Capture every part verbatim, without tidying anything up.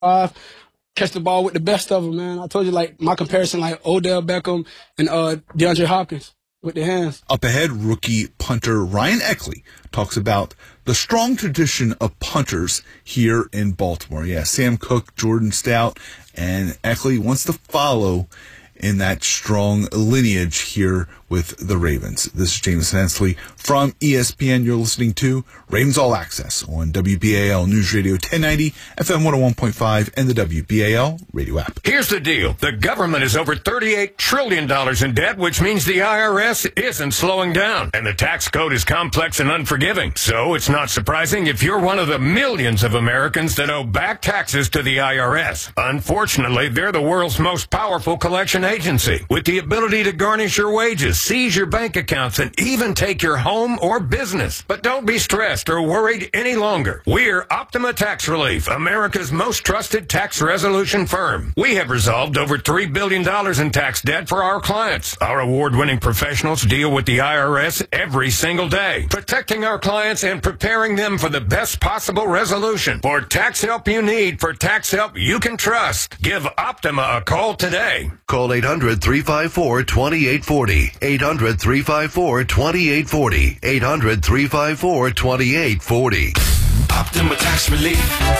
five, catch the ball with the best of them, man. I told you, like, my comparison, like Odell Beckham and uh, DeAndre Hopkins with their hands. Up ahead, rookie punter Ryan Eckley talks about the strong tradition of punters here in Baltimore. Yeah, Sam Cook, Jordan Stout, and Eckley wants to follow in that strong lineage here with the Ravens. This is Jameson Hensley from E S P N. You're listening to Ravens All Access on W B A L News Radio ten ninety, F M one oh one point five, and the W B A L radio app. Here's the deal. The government is over thirty-eight trillion dollars in debt, which means the I R S isn't slowing down. And the tax code is complex and unforgiving. So it's not surprising if you're one of the millions of Americans that owe back taxes to the I R S. Unfortunately, they're the world's most powerful collection agency, with the ability to garnish your wages, seize your bank accounts, and even take your home or business. But don't be stressed or worried any longer. We're Optima Tax Relief, America's most trusted tax resolution firm. We have resolved over three billion dollars in tax debt for our clients. Our award-winning professionals deal with the I R S every single day, protecting our clients and preparing them for the best possible resolution. For tax help you need, for tax help you can trust, give Optima a call today. Call eight hundred, three five four, two eight four zero. eight hundred, three five four, two eight four zero. eight hundred, three five four, two eight four zero. Optima Tax Relief.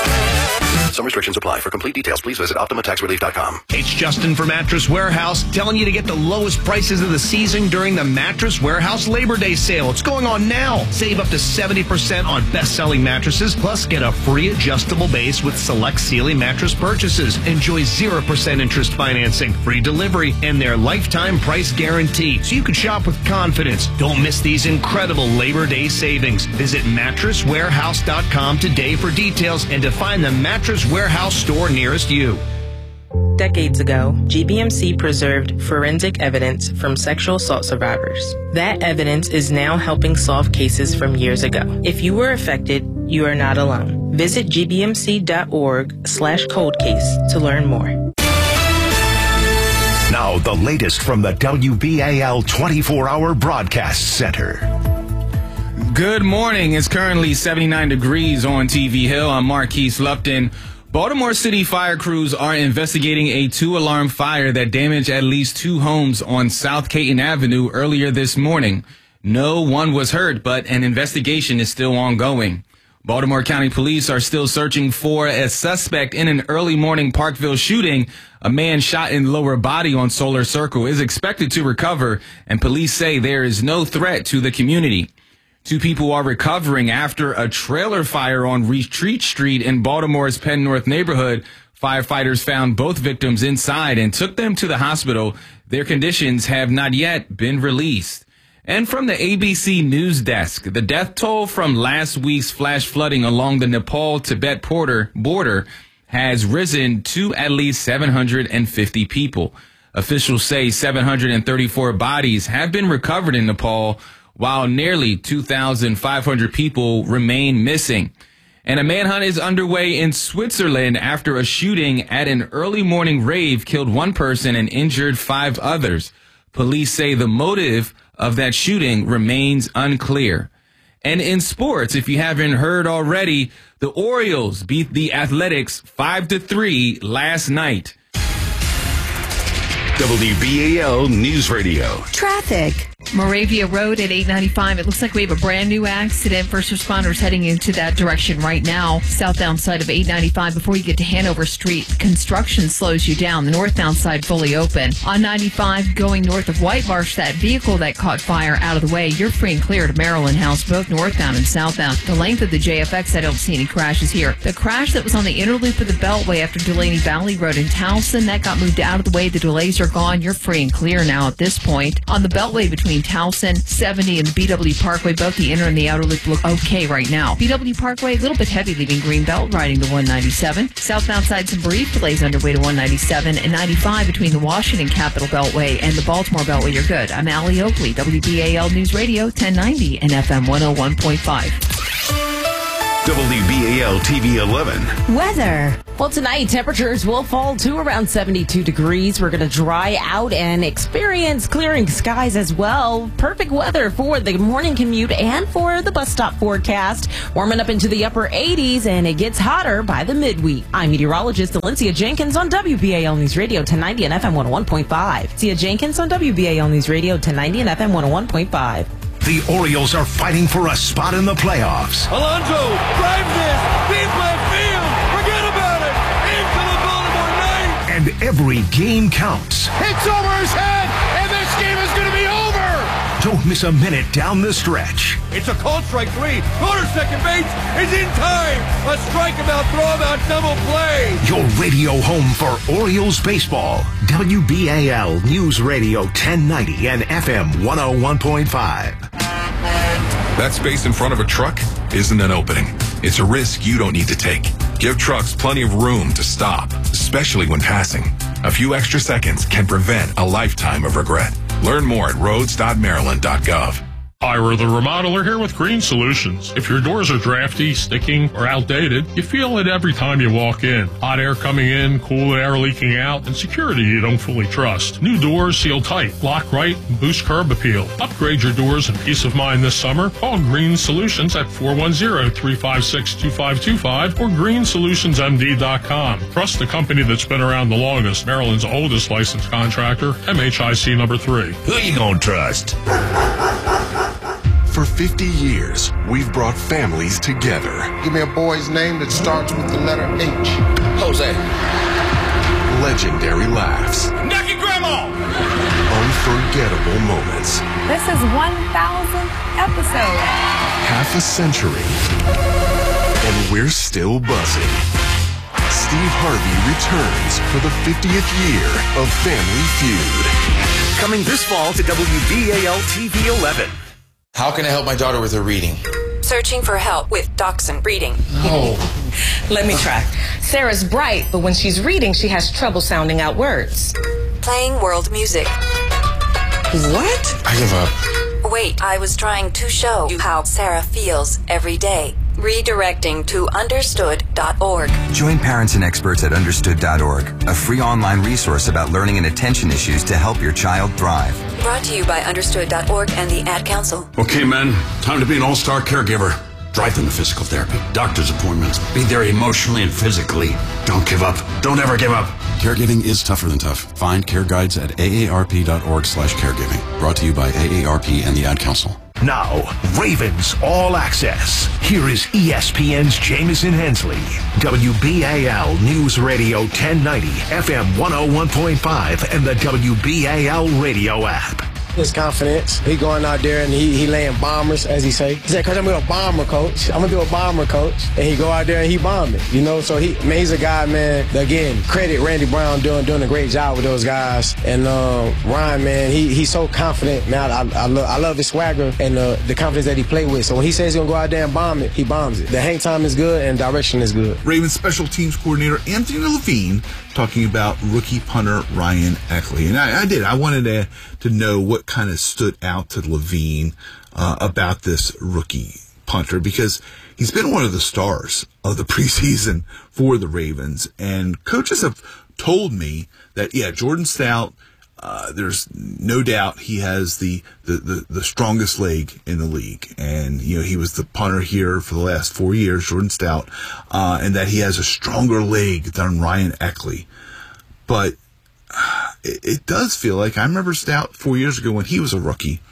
Some restrictions apply. For complete details, please visit Optima Tax Relief dot com. It's Justin from Mattress Warehouse telling you to get the lowest prices of the season during the Mattress Warehouse Labor Day sale. It's going on now. Save up to seventy percent on best-selling mattresses, plus get a free adjustable base with select Sealy mattress purchases. Enjoy zero percent interest financing, free delivery, and their lifetime price guarantee, so you can shop with confidence. Don't miss these incredible Labor Day savings. Visit Mattress Warehouse dot com today for details and to find the Mattress Warehouse store nearest you. Decades ago, G B M C preserved forensic evidence from sexual assault survivors. That evidence is now helping solve cases from years ago. If you were affected, you are not alone. Visit G B M C dot org slash cold case to learn more. Now, the latest from the W B A L twenty-four hour Broadcast Center. Good morning. It's currently seventy-nine degrees on T V Hill. I'm Marquise Lupton. Baltimore City fire crews are investigating a two-alarm fire that damaged at least two homes on South Caton Avenue earlier this morning. No one was hurt, but an investigation is still ongoing. Baltimore County Police are still searching for a suspect in an early morning Parkville shooting. A man shot in the lower body on Solar Circle is expected to recover, and police say there is no threat to the community. Two people are recovering after a trailer fire on Retreat Street in Baltimore's Penn North neighborhood. Firefighters found both victims inside and took them to the hospital. Their conditions have not yet been released. And from the A B C News Desk, the death toll from last week's flash flooding along the Nepal-Tibet border has risen to at least seven hundred fifty people. Officials say seven hundred thirty-four bodies have been recovered in Nepal, while nearly two thousand five hundred people remain missing. And a manhunt is underway in Switzerland after a shooting at an early morning rave killed one person and injured five others. Police say the motive of that shooting remains unclear. And in sports, if you haven't heard already, the Orioles beat the Athletics five to three last night. W B A L News Radio. Traffic. Moravia Road at eight ninety-five. It looks like we have a brand new accident. First responders heading into that direction right now. Southbound side of eight ninety-five before you get to Hanover Street. Construction slows you down. The northbound side fully open. On ninety-five going north of White Marsh, that vehicle that caught fire out of the way. You're free and clear to Maryland House, both northbound and southbound. The length of the J F X, I don't see any crashes here. The crash that was on the inner loop of the Beltway after Delaney Valley Road in Towson, that got moved out of the way. The delays are gone. You're free and clear now at this point. On the Beltway between Towson, seventy, and the B W Parkway, both the inner and the outer loop look okay right now. B W Parkway, a little bit heavy leaving Greenbelt, riding to one ninety-seven. Southbound side, some brief delays underway to one ninety-seven, and ninety-five between the Washington Capitol Beltway and the Baltimore Beltway. You're good. I'm Allie Oakley, W B A L News Radio, ten ninety and F M one oh one point five. W B A L T V eleven. Weather. Well, tonight, temperatures will fall to around seventy-two degrees. We're going to dry out and experience clearing skies as well. Perfect weather for the morning commute and for the bus stop forecast. Warming up into the upper eighties, and it gets hotter by the midweek. I'm meteorologist Valencia Jenkins on W B A L News Radio ten ninety and F M one oh one point five. Sia Jenkins on W B A L News Radio ten ninety and F M one oh one point five. The Orioles are fighting for a spot in the playoffs. Alonso drives this, deep left field, forget about it, into the Baltimore night. And every game counts. It's over his head, and this game is going to be over. Don't miss a minute down the stretch. It's a called strike three. Corner second base is in time. A strikeout, throw-out, double play. Your radio home for Orioles baseball. W B A L News Radio ten ninety and F M one oh one point five. That space in front of a truck isn't an opening. It's a risk you don't need to take. Give trucks plenty of room to stop, especially when passing. A few extra seconds can prevent a lifetime of regret. Learn more at roads dot maryland dot gov. Ira the Remodeler here with Green Solutions. If your doors are drafty, sticking, or outdated, you feel it every time you walk in. Hot air coming in, cool air leaking out, and security you don't fully trust. New doors seal tight, lock right, and boost curb appeal. Upgrade your doors and peace of mind this summer. Call Green Solutions at four one zero, three five six, two five two five or green solutions m d dot com. Trust the company that's been around the longest, Maryland's oldest licensed contractor, M H I C number three. Who you gonna trust? For fifty years, we've brought families together. Give me a boy's name that starts with the letter H. Jose. Legendary laughs. Nucky Grandma! Unforgettable moments. This is one thousand episodes. Half a century. And we're still buzzing. Steve Harvey returns for the fiftieth year of Family Feud. Coming this fall to W B A L T V eleven. How can I help my daughter with her reading? Searching for help with Dachshund Reading. Oh. Let me try. Sarah's bright, but when she's reading, she has trouble sounding out words. Playing world music. What? I give up. Wait, I was trying to show you how Sarah feels every day. Redirecting to understood dot org. Join parents and experts at understood dot org, a free online resource about learning and attention issues to help your child thrive. Brought to you by understood dot org and the Ad Council. Okay, men, time to be an all-star caregiver. Drive them to physical therapy, doctor's appointments, be there emotionally and physically. Don't give up. Don't ever give up. Caregiving is tougher than tough. Find care guides at A A R P dot org slash caregiving. Brought to you by A A R P and the Ad Council. Now, Ravens All Access. Here is E S P N's Jamison Hensley. W B A L News Radio ten ninety, F M one oh one point five, and the W B A L radio app. His confidence. He going out there and he, he laying bombers, as he say. He said, "Cause I'm gonna be a bomber coach. I'm gonna do a bomber coach." And he go out there and he bomb it. You know, so he man, he's a guy, man. That, again, credit Randy Brown doing doing a great job with those guys. And uh, Ryan, man, he he's so confident. Man, I I, love I love his swagger and uh, the confidence that he play with. So when he says he's gonna go out there and bomb it, he bombs it. The hang time is good and direction is good. Ravens special teams coordinator Anthony Levine talking about rookie punter Ryan Eckley. And I, I did. I wanted to to know what kind of stood out to Levine uh, about this rookie punter, because he's been one of the stars of the preseason for the Ravens. And coaches have told me that, yeah, Jordan Stout, uh, there's no doubt he has the, the, the, the strongest leg in the league. And, you know, he was the punter here for the last four years, Jordan Stout, uh, and that he has a stronger leg than Ryan Eckley. But it, it does feel like, I remember Stout four years ago when he was a rookie.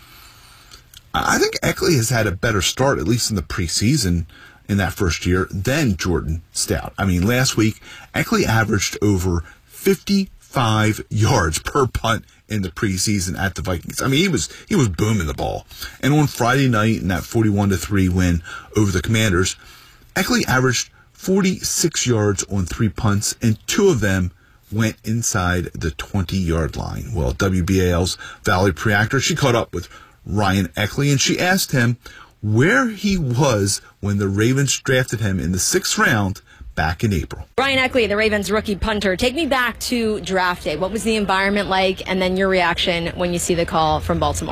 I think Eckley has had a better start, at least in the preseason in that first year, than Jordan Stout. I mean, last week, Eckley averaged over fifty-five yards per punt in the preseason at the Vikings. I mean, he was he was booming the ball. And on Friday night in that forty-one to three win over the Commanders, Eckley averaged forty-six yards on three punts, and two of them went inside the twenty-yard line. Well, W B A L's Valerie Preactor, she caught up with Ryan Eckley, and she asked him where he was when the Ravens drafted him in the sixth round back in April. Ryan Eckley, the Ravens rookie punter, take me back to draft day. What was the environment like, and then your reaction when you see the call from Baltimore?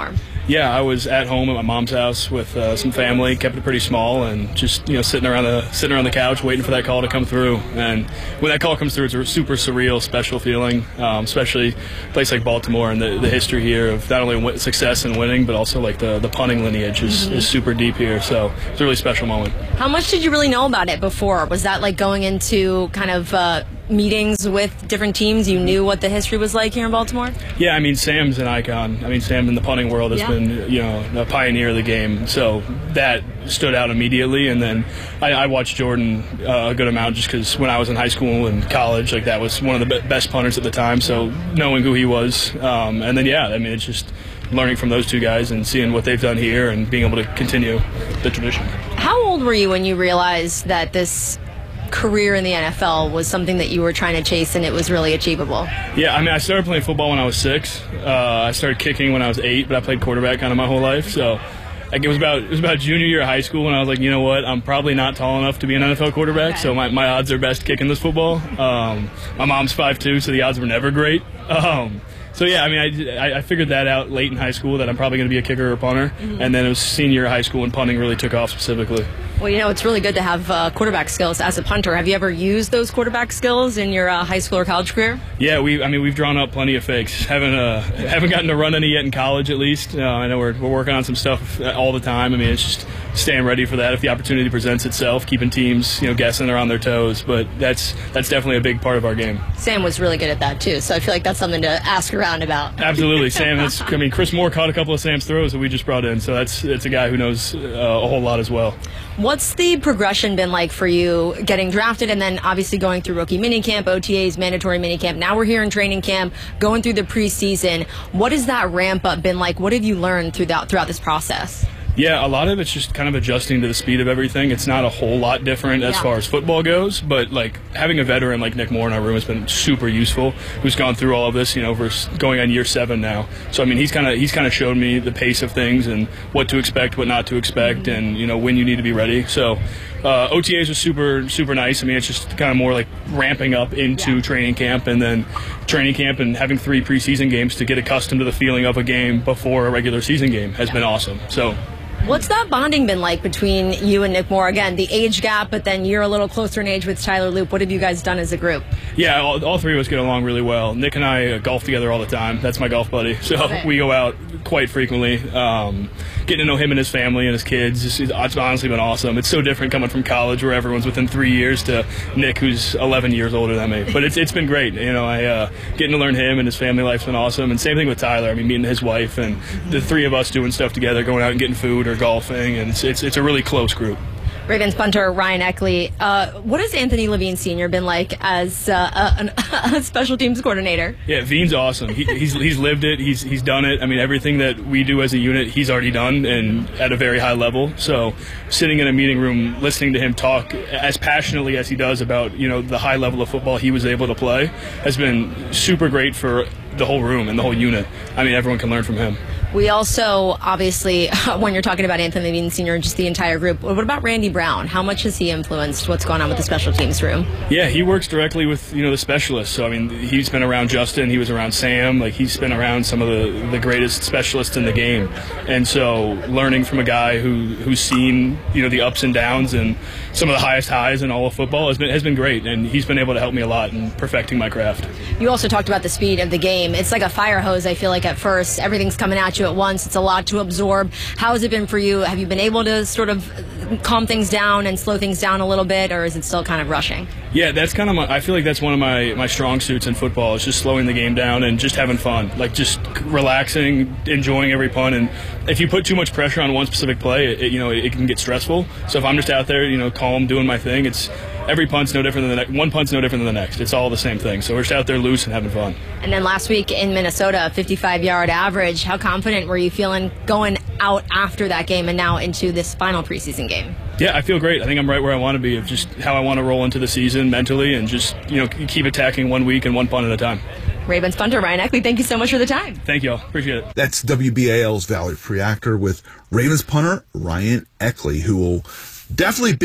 Yeah, I was at home at my mom's house with uh, some family, kept it pretty small, and just you know sitting around the sitting around the couch waiting for that call to come through. And when that call comes through, it's a super surreal, special feeling, um, especially a place like Baltimore and the, the history here of not only win- success and winning, but also like the, the punting lineage is, mm-hmm. is super deep here. So it's a really special moment. How much did you really know about it before? Was that like going into kind of uh, meetings with different teams? You knew what the history was like here in Baltimore? Yeah, I mean, Sam's an icon. I mean, Sam in the punting world has yeah. been, you know, a pioneer of the game. So that stood out immediately. And then I, I watched Jordan uh, a good amount just because when I was in high school and college, like that was one of the be- best punters at the time. So knowing who he was. Um, and then, yeah, I mean, it's just learning from those two guys and seeing what they've done here and being able to continue the tradition. How old were you when you realized that this career in the N F L was something that you were trying to chase and it was really achievable? Yeah, I mean, I started playing football when I was six. Uh, I started kicking when I was eight, but I played quarterback kind of my whole life. So like, it was about it was about junior year of high school when I was like, you know what, I'm probably not tall enough to be an N F L quarterback, okay. so my, my odds are best kicking this football. Um, my mom's five two, so the odds were never great. Um, So, yeah, I mean, I, I figured that out late in high school that I'm probably going to be a kicker or a punter. Mm-hmm. And then it was senior year of high school when punting really took off specifically. Well, you know, it's really good to have uh, quarterback skills as a punter. Have you ever used those quarterback skills in your uh, high school or college career? Yeah, we. I mean, we've drawn up plenty of fakes. Haven't uh, haven't gotten to run any yet in college, at least. Uh, I know we're we're working on some stuff all the time. I mean, it's just staying ready for that if the opportunity presents itself. Keeping teams, you know, guessing they're on their toes. But that's that's definitely a big part of our game. Sam was really good at that too, so I feel like that's something to ask around about. Absolutely, Sam. That's, I mean, Chris Moore caught a couple of Sam's throws that we just brought in, so that's it's a guy who knows uh, a whole lot as well. What's the progression been like for you getting drafted and then obviously going through rookie minicamp, O T As, mandatory minicamp? Now we're here in training camp, going through the preseason. What has that ramp up been like? What have you learned throughout throughout this process? Yeah, a lot of it's just kind of adjusting to the speed of everything. It's not a whole lot different as yeah. far as football goes, but like having a veteran like Nick Moore in our room has been super useful. Who's gone through all of this, you know, we're going on year seven now. So I mean, he's kind of he's kind of showed me the pace of things and what to expect, what not to expect, mm-hmm. and you know when you need to be ready. So uh, O T As are super super nice. I mean, it's just kind of more like ramping up into yeah. training camp, and then training camp and having three preseason games to get accustomed to the feeling of a game before a regular season game has yeah. been awesome. So. What's that bonding been like between you and Nick Moore? Again, the age gap, but then you're a little closer in age with Tyler Loop. What have you guys done as a group? Yeah, all, all three of us get along really well. Nick and I uh, golf together all the time. That's my golf buddy. So okay. we go out quite frequently. Um, getting to know him and his family and his kids, it's, it's honestly been awesome. It's so different coming from college where everyone's within three years to Nick, who's eleven years older than me. But it's it's been great. You know, I uh, getting to learn him and his family life's been awesome. And same thing with Tyler. I mean, meeting his wife and the three of us doing stuff together, going out and getting food or golfing, and it's it's, it's a really close group. Ravens punter Ryan Eckley. Uh, what has Anthony Levine Senior been like as uh, a, a special teams coordinator? Yeah, Vine's awesome. He, he's he's lived it. He's he's done it. I mean, everything that we do as a unit, he's already done, and at a very high level. So, sitting in a meeting room, listening to him talk as passionately as he does about you know the high level of football he was able to play has been super great for the whole room and the whole unit. I mean, everyone can learn from him. We also, obviously, when you're talking about Anthony Levine Senior and just the entire group, what about Randy Brown? How much has he influenced what's going on with the special teams room? Yeah, he works directly with, you know, the specialists. So, I mean, he's been around Justin. He was around Sam. Like, he's been around some of the, the greatest specialists in the game. And so, learning from a guy who who's seen, you know, the ups and downs and some of the highest highs in all of football has been, has been great. And he's been able to help me a lot in perfecting my craft. You also talked about the speed of the game. It's like a fire hose, I feel like, at first. Everything's coming at you at once. It's a lot to absorb. How has it been for you? Have you been able to sort of calm things down and slow things down a little bit, or is it still kind of rushing? Yeah, that's kind of my, I feel like that's one of my, my strong suits in football, is just slowing the game down and just having fun. Like, just relaxing, enjoying every punt. And if you put too much pressure on one specific play, it, you know, it, it can get stressful. So if I'm just out there, you know, calm, doing my thing, it's every punt's no different than the next. One punt's no different than the next. It's all the same thing. So we're just out there loose and having fun. And then last week in Minnesota, fifty-five yard average. How confident were you feeling going out after that game and now into this final preseason game? Yeah, I feel great. I think I'm right where I want to be, of just how I want to roll into the season mentally and just, you know, keep attacking one week and one punt at a time. Ravens punter Ryan Eckley, thank you so much for the time. Thank you all. Appreciate it. That's W B A L's Valerie Preactor with Ravens punter Ryan Eckley, who will definitely be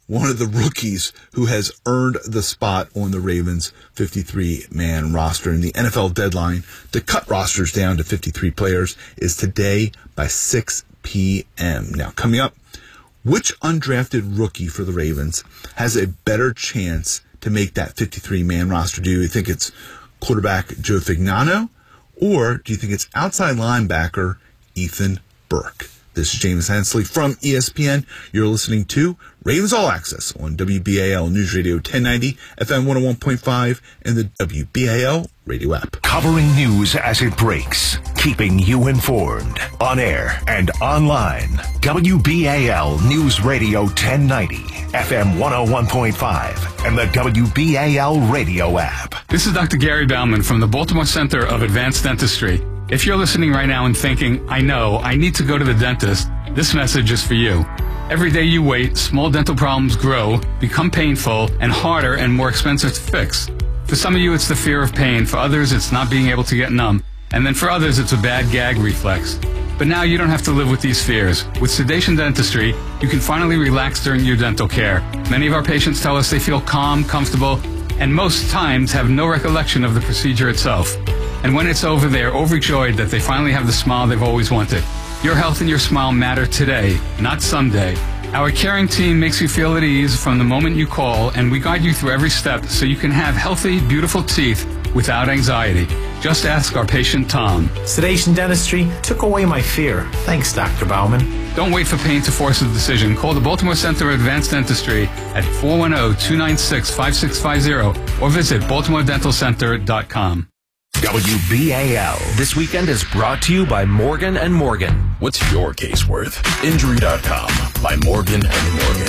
one of the rookies who has earned the spot on the Ravens fifty-three man roster. And the N F L deadline to cut rosters down to fifty-three players is today by six p.m. Now, coming up, which undrafted rookie for the Ravens has a better chance to make that fifty-three man roster? Do you think it's quarterback Joe Fignano, or do you think it's outside linebacker Ethan Burke? This is James Hensley from E S P N. You're listening to Ravens All Access on W B A L News Radio ten ninety, F M one oh one point five, and the W B A L radio app. Covering news as it breaks, keeping you informed, on air and online. W B A L News Radio ten ninety, F M one oh one point five, and the W B A L radio app. This is Doctor Gary Bauman from the Baltimore Center of Advanced Dentistry. If you're listening right now and thinking, I know, I need to go to the dentist, this message is for you. Every day you wait, small dental problems grow, become painful, and harder and more expensive to fix. For some of you, it's the fear of pain. For others, it's not being able to get numb. And then for others, it's a bad gag reflex. But now you don't have to live with these fears. With Sedation Dentistry, you can finally relax during your dental care. Many of our patients tell us they feel calm, comfortable, and most times have no recollection of the procedure itself. And when it's over, they are overjoyed that they finally have the smile they've always wanted. Your health and your smile matter today, not someday. Our caring team makes you feel at ease from the moment you call, and we guide you through every step so you can have healthy, beautiful teeth without anxiety. Just ask our patient Tom. Sedation Dentistry took away my fear. Thanks, Doctor Bauman. Don't wait for pain to force a decision. Call the Baltimore Center of Advanced Dentistry at four one zero, two nine six, five six five zero or visit baltimore dental center dot com. W B A L. This weekend is brought to you by Morgan and Morgan. What's your case worth? Injury dot com by Morgan and Morgan.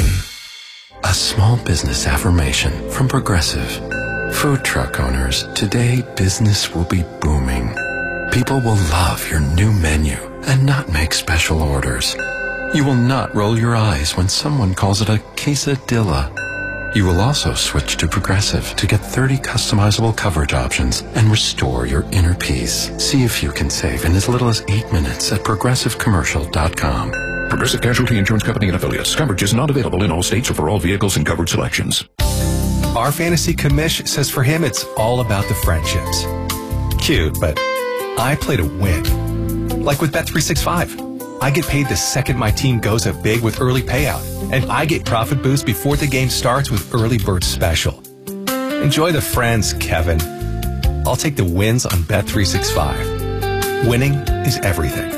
A small business affirmation from Progressive. Food truck owners, today business will be booming. People will love your new menu and not make special orders. You will not roll your eyes when someone calls it a quesadilla. You will also switch to Progressive to get thirty customizable coverage options and restore your inner peace. See if you can save in as little as eight minutes at progressive commercial dot com. Progressive Casualty Insurance Company and affiliates. Coverage is not available in all states or for all vehicles and covered selections. Our fantasy commish says for him it's all about the friendships. Cute, but I play to win. Like with Bet three sixty-five. I get paid the second my team goes up big with early payout, and I get profit boost before the game starts with Early Bird Special. Enjoy the friends, Kevin. I'll take the wins on Bet three sixty-five. Winning is everything.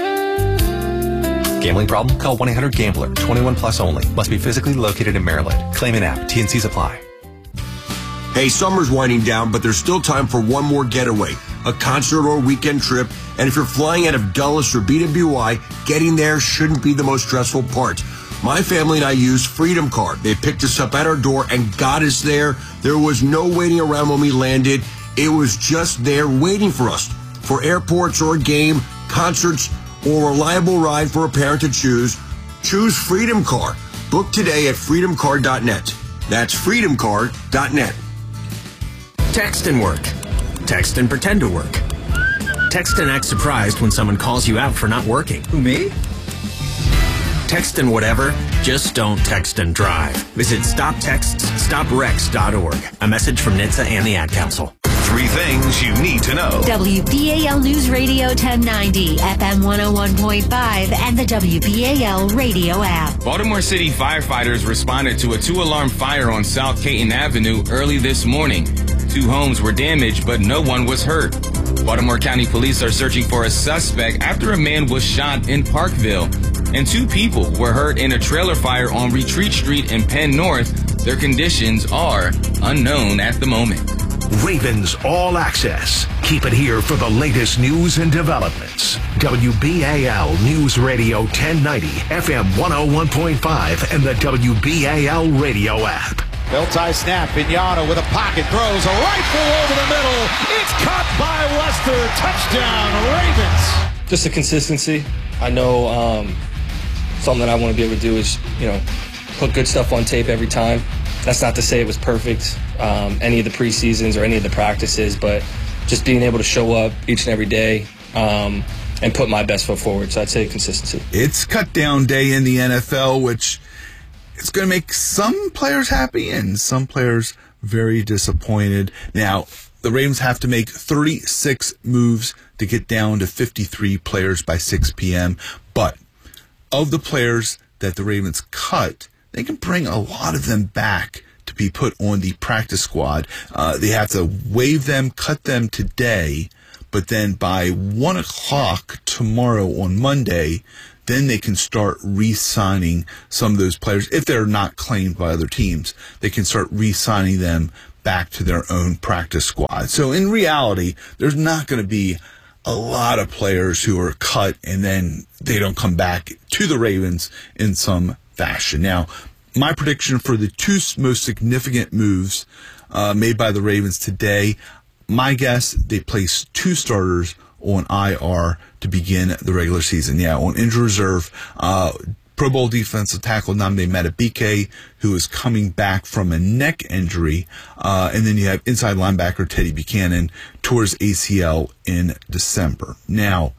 Gambling problem? Call one eight hundred gambler. twenty-one plus only. Must be physically located in Maryland. Claim an app. T and Cs apply. Hey, summer's winding down, but there's still time for one more getaway, a concert or weekend trip. And if you're flying out of Dulles or B W I, getting there shouldn't be the most stressful part. My family and I used Freedom Card. They picked us up at our door and got us there. There was no waiting around when we landed. It was just there waiting for us. For airports or a game, concerts, or a reliable ride for a parent to choose, choose Freedom Card. Book today at freedom card dot net. That's freedom card dot net. Text and work. Text and pretend to work. Text and act surprised when someone calls you out for not working. Who, me? Text and whatever, just don't text and drive. Visit stop texts stop wrecks dot org. A message from N H T S A and the Ad Council. Three things you need to know. W B A L News Radio ten ninety, F M one oh one point five, and the W B A L radio app. Baltimore City firefighters responded to a two-alarm fire on South Caton Avenue early this morning. Two homes were damaged, but no one was hurt. Baltimore County Police are searching for a suspect after a man was shot in Parkville. And two people were hurt in a trailer fire on Retreat Street in Penn North. Their conditions are unknown at the moment. Ravens All Access. Keep it here for the latest news and developments. W B A L News Radio ten ninety, F M one oh one point five, and the W B A L radio app. Belt-tie snap, Vignano with a pocket, throws a rifle over the middle. It's caught by Lester. Touchdown, Ravens. Just a consistency. I know um, something that I want to be able to do is, you know, put good stuff on tape every time. That's not to say it was perfect, um, any of the preseasons or any of the practices, but just being able to show up each and every day um, and put my best foot forward. So I'd say consistency. It's cut down day in the N F L, which it's going to make some players happy and some players very disappointed. Now, the Ravens have to make thirty-six moves to get down to fifty-three players by six p.m., but of the players that the Ravens cut, they can bring a lot of them back to be put on the practice squad. Uh, they have to waive them, cut them today, but then by one o'clock tomorrow on Monday, then they can start re-signing some of those players. If they're not claimed by other teams, they can start re-signing them back to their own practice squad. So in reality, there's not going to be a lot of players who are cut and then they don't come back to the Ravens in some fashion. Now, my prediction for the two most significant moves uh, made by the Ravens today, my guess, they place two starters on I R to begin the regular season. Yeah, on injured reserve, uh, Pro Bowl defensive tackle Nnamdi Madubuike, who is coming back from a neck injury. Uh, and then you have inside linebacker Teddy Buchanan, tore his A C L in December. Now,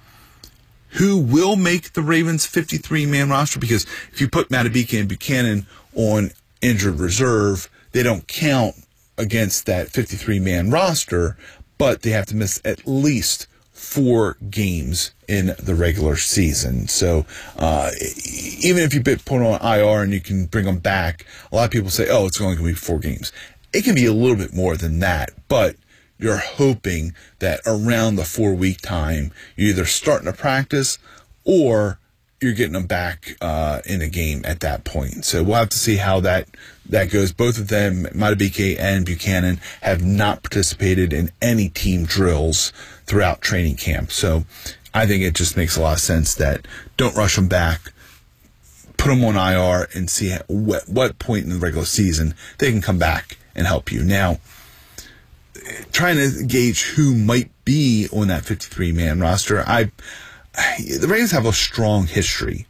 who will make the Ravens fifty-three man roster? Because if you put Madubuike and Buchanan on injured reserve, they don't count against that fifty-three man roster, but they have to miss at least four games in the regular season. So uh, even if you put on I R and you can bring them back, a lot of people say, oh, it's only going to be four games. It can be a little bit more than that, but you're hoping that around the four-week time, you're either starting to practice or you're getting them back uh, in a game at that point. So we'll have to see how that that goes. Both of them, Madubuike and Buchanan, have not participated in any team drills throughout training camp. So I think it just makes a lot of sense that don't rush them back, put them on I R, and see at what, what point in the regular season they can come back and help you. Now, trying to gauge who might be on that fifty-three man roster, I the Ravens have a strong history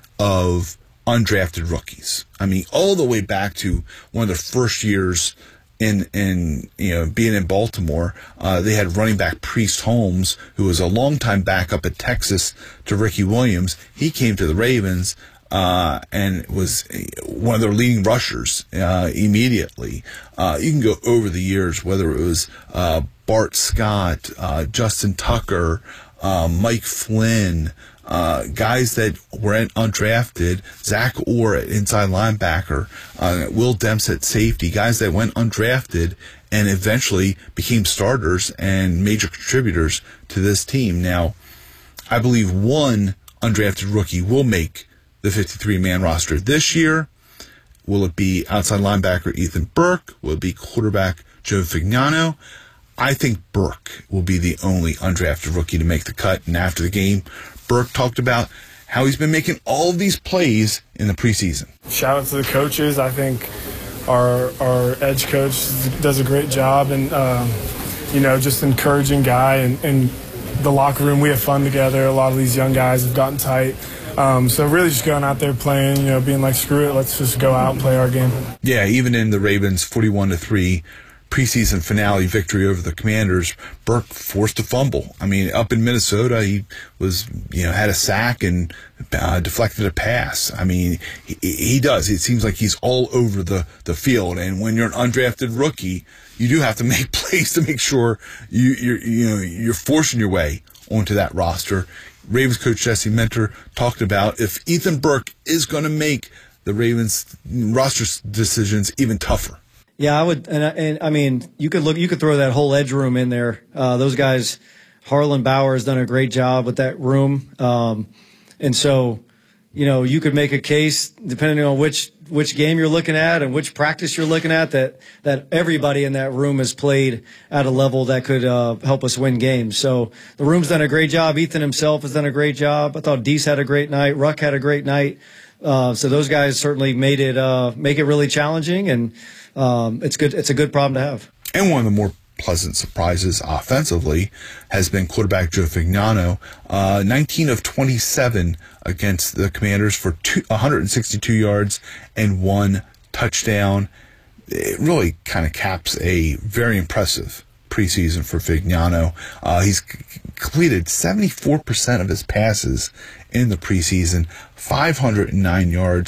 of undrafted rookies. I mean, all the way back to one of their first years in, in you know, being in Baltimore, uh, they had running back Priest Holmes, who was a longtime backup at Texas to Ricky Williams. He came to the Ravens uh, and was one of their leading rushers uh, immediately. Uh, you can go over the years, whether it was uh, Bart Scott, uh, Justin Tucker, Uh, Mike Flynn, uh, guys that were undrafted, Zach Orr at inside linebacker, uh, Will Dempsey at safety, guys that went undrafted and eventually became starters and major contributors to this team. Now, I believe one undrafted rookie will make the fifty-three man roster this year. Will it be outside linebacker Ethan Burke? Will it be quarterback Joe Fignano? I think Burke will be the only undrafted rookie to make the cut. And after the game, Burke talked about how he's been making all of these plays in the preseason. Shout out to the coaches. I think our our edge coach does a great job, and um, you know, just encouraging guy. And in the locker room, we have fun together. A lot of these young guys have gotten tight. Um, so really just going out there playing, you know, being like, screw it, let's just go out and play our game. Yeah, even in the Ravens' forty-one to three preseason finale victory over the Commanders, Burke forced a fumble. I mean, up in Minnesota, he was, you know, had a sack and uh, deflected a pass. I mean, he, he does. It seems like he's all over the, the field. And when you're an undrafted rookie, you do have to make plays to make sure you, you're, you know, you're forcing your way onto that roster. Ravens coach Jesse Minter talked about if Ethan Burke is going to make the Ravens roster decisions even tougher. Yeah, I would, and, and I mean, you could look, you could throw that whole edge room in there. Uh, those guys, Harlan Bauer has done a great job with that room, um, and so, you know, you could make a case depending on which which game you're looking at and which practice you're looking at that that everybody in that room has played at a level that could uh, help us win games. So the room's done a great job. Ethan himself has done a great job. I thought Deese had a great night. Ruck had a great night. Uh, so those guys certainly made it uh, make it really challenging, and um, it's good. It's a good problem to have. And one of the more pleasant surprises offensively has been quarterback Joe Fignano, uh, nineteen of twenty-seven against the Commanders for two, one hundred sixty-two yards and one touchdown. It really kind of caps a very impressive preseason for Fignano. Uh, he's c- completed seventy-four percent of his passes in the preseason, five hundred nine yards,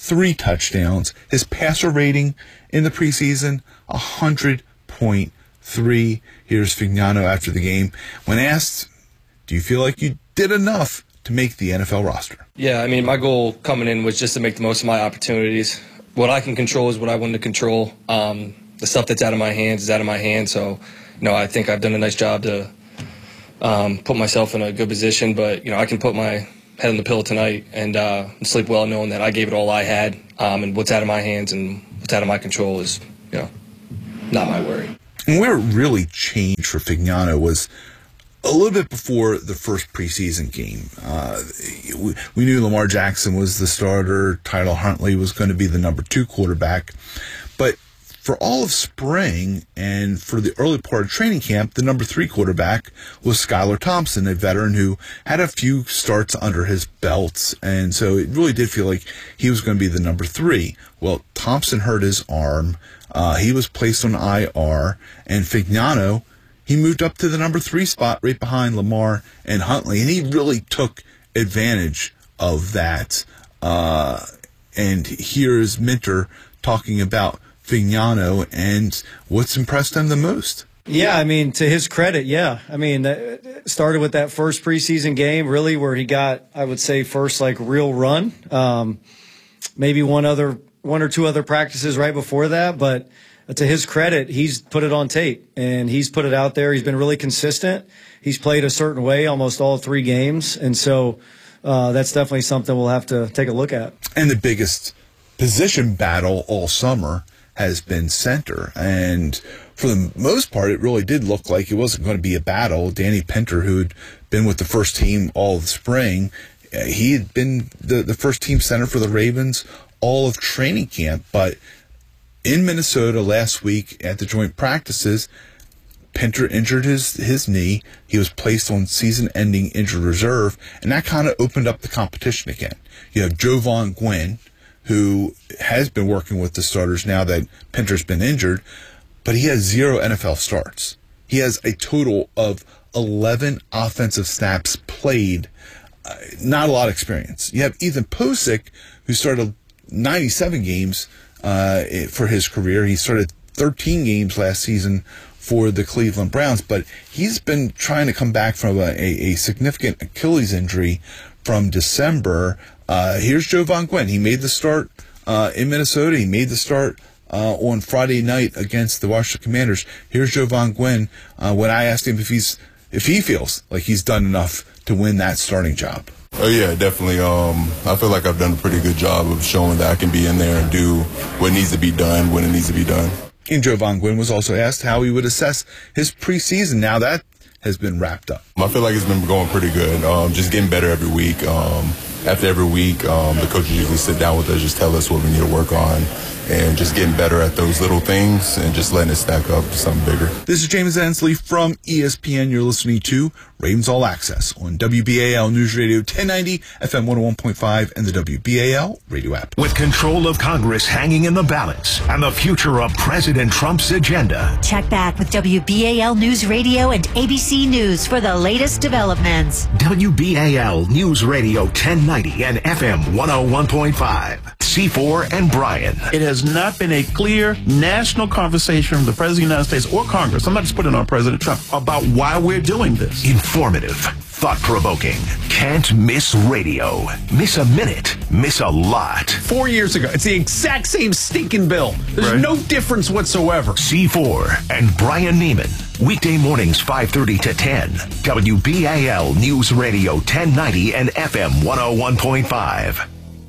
three touchdowns. His passer rating in the preseason, one hundred point three. Here's Fignano after the game. When asked, do you feel like you did enough to make the N F L roster? Yeah, I mean, my goal coming in was just to make the most of my opportunities. What I can control is what I want to control. Um, the stuff that's out of my hands is out of my hands. So, you know, I think I've done a nice job to um, put myself in a good position. But, you know, I can put my head on the pillow tonight and uh, sleep well knowing that I gave it all I had. Um, and what's out of my hands and what's out of my control is, you know, not my worry. And where it really changed for Fignano was a little bit before the first preseason game. Uh, we, we knew Lamar Jackson was the starter. Tyler Huntley was going to be the number two quarterback. But for all of spring and for the early part of training camp, the number three quarterback was Skylar Thompson, a veteran who had a few starts under his belt. And so it really did feel like he was going to be the number three. Well, Thompson hurt his arm. Uh, he was placed on I R, and Fignano, he moved up to the number three spot right behind Lamar and Huntley, and he really took advantage of that. Uh, and here's Minter talking about Fignano and what's impressed him the most. Yeah, I mean, to his credit, yeah. I mean, it started with that first preseason game, really, where he got, I would say, first, like, real run. Um, maybe one other one or two other practices right before that, but to his credit, he's put it on tape and he's put it out there. He's been really consistent. He's played a certain way almost all three games, and so uh, that's definitely something we'll have to take a look at. And the biggest position battle all summer has been center, and for the most part, it really did look like it wasn't going to be a battle. Danny Pinter, who'd been with the first team all of spring, he had been the, the first team center for the Ravens all of training camp, but in Minnesota last week at the joint practices, Pinter injured his, his knee. He was placed on season-ending injured reserve, and that kind of opened up the competition again. You have Jovan Gwynn, who has been working with the starters now that Pinter's been injured, but he has zero N F L starts. He has a total of eleven offensive snaps played, uh, not a lot of experience. You have Ethan Posick, who started ninety-seven games uh, for his career. He started thirteen games last season for the Cleveland Browns, but he's been trying to come back from a, a, a significant Achilles injury from December. Uh, here's Jovan Gwynn. He made the start uh, in Minnesota. He made the start uh, on Friday night against the Washington Commanders. Here's Jovan Gwynn. Uh, when I asked him if he's if he feels like he's done enough to win that starting job. Oh, yeah, definitely. Um, I feel like I've done a pretty good job of showing that I can be in there and do what needs to be done when it needs to be done. And Jovan Gwynn was also asked how he would assess his preseason now that has been wrapped up. I feel like it's been going pretty good, um, just getting better every week. Um, after every week, um, the coaches usually sit down with us, just tell us what we need to work on, and just getting better at those little things and just letting it stack up to something bigger. This is James Hensley from E S P N. You're listening to Ravens All Access on W B A L News Radio ten ninety, F M one oh one point five, and the W B A L radio app. With control of Congress hanging in the balance and the future of President Trump's agenda. Check back with W B A L News Radio and A B C News for the latest developments. W B A L News Radio ten ninety and F M one oh one point five. C four and Brian. It has not been a clear national conversation from the President of the United States or Congress, I'm not just putting it on President Trump, about why we're doing this. Informative, thought-provoking, can't miss radio. Miss a minute, miss a lot. Four years ago, it's the exact same stinking bill. There's right. no difference whatsoever. C four and Brian Neiman. Weekday mornings five thirty to ten. W B A L News Radio ten ninety and F M one oh one point five.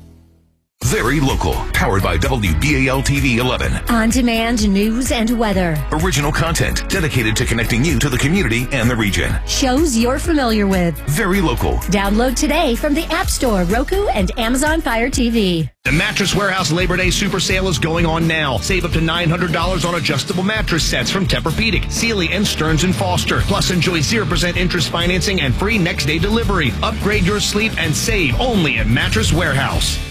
Very local, powered by W B A L T V eleven. On-demand news and weather. Original content dedicated to connecting you to the community and the region. Shows you're familiar with. Very local. Download today from the App Store, Roku, and Amazon Fire T V. The Mattress Warehouse Labor Day Super Sale is going on now. Save up to nine hundred dollars on adjustable mattress sets from Tempur-Pedic, Sealy, and Stearns and Foster. Plus, enjoy zero percent interest financing and free next-day delivery. Upgrade your sleep and save only at Mattress Warehouse.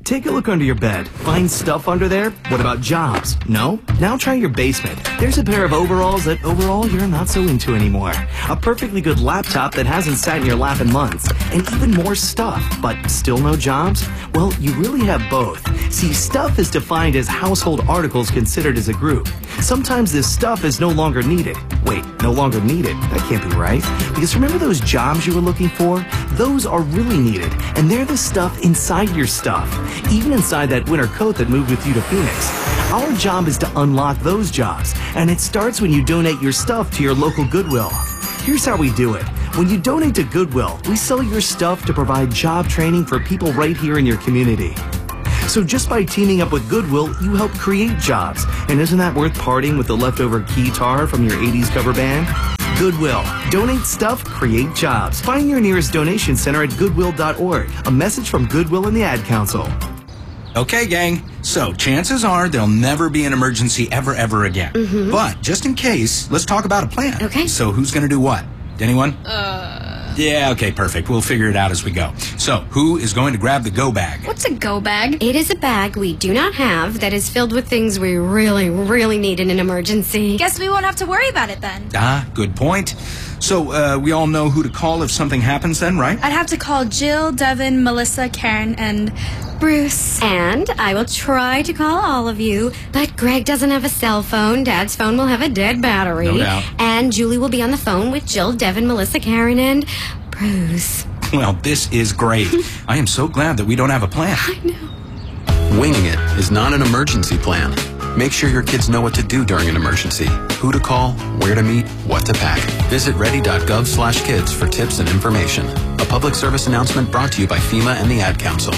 Take a look under your bed. Find stuff under there? What about jobs? No? Now try your basement. There's a pair of overalls that overall you're not so into anymore. A perfectly good laptop that hasn't sat in your lap in months. And even more stuff, but still no jobs? Well, you really have both. See, stuff is defined as household articles considered as a group. Sometimes this stuff is no longer needed. Wait, no longer needed? That can't be right. Because remember those jobs you were looking for? Those are really needed, and they're the stuff inside your stuff. Even inside that winter coat that moved with you to Phoenix. Our job is to unlock those jobs, and it starts when you donate your stuff to your local Goodwill. Here's how we do it. When you donate to Goodwill, we sell your stuff to provide job training for people right here in your community. So just by teaming up with Goodwill, you help create jobs. And isn't that worth parting with the leftover keytar from your eighties cover band? Goodwill. Donate stuff, create jobs. Find your nearest donation center at goodwill dot org. A message from Goodwill and the Ad Council. Okay, gang. So chances are there'll never be an emergency ever, ever again. Mm-hmm. But just in case, let's talk about a plan. Okay. So who's going to do what? Anyone? Uh... Yeah, okay, perfect. We'll figure it out as we go. So, who is going to grab the go bag? What's a go bag? It is a bag we do not have that is filled with things we really, really need in an emergency. Guess we won't have to worry about it then. Ah, good point. So, uh, we all know who to call if something happens then, right? I'd have to call Jill, Devin, Melissa, Karen, and Bruce. And I will try to call all of you, but Greg doesn't have a cell phone. Dad's phone will have a dead battery. No doubt. And Julie will be on the phone with Jill, Devin, Melissa, Karen, and Bruce. Well, this is great. I am so glad that we don't have a plan. I know. Winging it is not an emergency plan. Make sure your kids know what to do during an emergency, who to call, where to meet, what to pack. Visit ready dot gov slash kids for tips and information. A public service announcement brought to you by FEMA and the Ad Council.